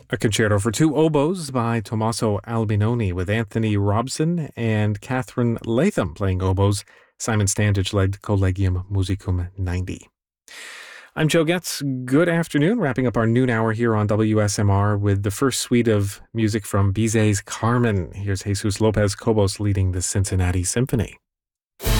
A concerto for two oboes by Tommaso Albinoni with Anthony Robson and Catherine Latham playing oboes. Simon Standage led Collegium Musicum 90. I'm Joe Getz. Good afternoon. Wrapping up our noon hour here on WSMR with the first suite of music from Bizet's Carmen. Here's Jesus Lopez Cobos leading the Cincinnati Symphony.